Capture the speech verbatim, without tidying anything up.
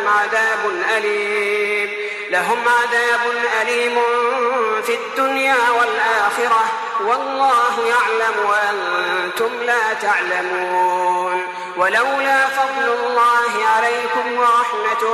لهم عذاب أليم لهم عذاب أليم في الدنيا والآخرة والله يعلم وأنتم لا تعلمون ولولا فضل الله عليكم ورحمته